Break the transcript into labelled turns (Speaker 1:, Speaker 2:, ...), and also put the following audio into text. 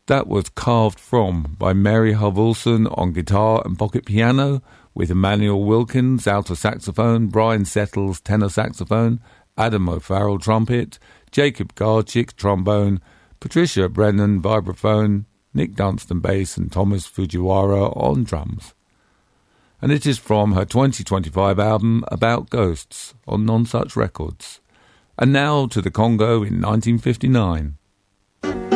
Speaker 1: That was Carved From by Mary Hovulson on guitar and pocket piano, with Emmanuel Wilkins alto saxophone, Brian Settles tenor saxophone, Adam O'Farrell trumpet, Jacob Garchick trombone, Patricia Brennan vibraphone, Nick Dunstan bass and Thomas Fujiwara on drums. And it is from her 2025 album About Ghosts on Nonsuch Records. And now to the Congo in 1959.